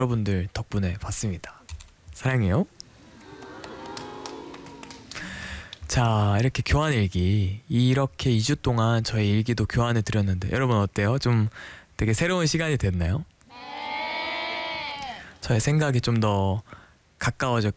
여러분들 덕분에 봤습니다. 사랑해요. 자, 이렇게 교환 일기, 이렇게 2주 동안 저의 일기도 교환해 드렸는데 여러분 어때요? 좀 되게 새로운 시간이 됐나요? 저의 생각이 좀 더 가까워졌고